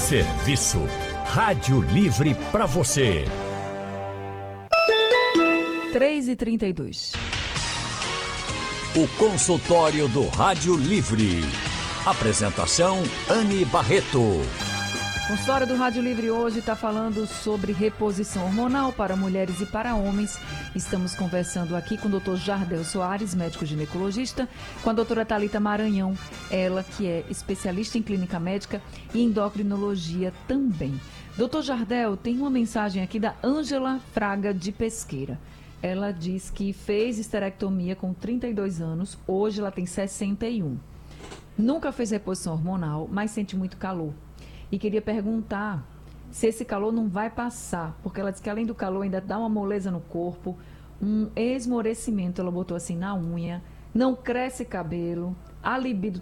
Serviço Rádio Livre para você. 3h32. O consultório do Rádio Livre. Apresentação Anne Barreto. O consultório do Rádio Livre hoje está falando sobre reposição hormonal para mulheres e para homens. Estamos conversando aqui com o Dr. Jardel Soares, médico ginecologista, com a doutora Thalita Maranhão, ela que é especialista em clínica médica e endocrinologia também. Doutor Jardel, tem uma mensagem aqui da Ângela Fraga de Pesqueira. Ela diz que fez esterectomia com 32 anos, hoje ela tem 61. Nunca fez reposição hormonal, mas sente muito calor. E queria perguntar se esse calor não vai passar, porque ela diz que além do calor ainda dá uma moleza no corpo, um esmorecimento, ela botou assim na unha, não cresce cabelo, a libido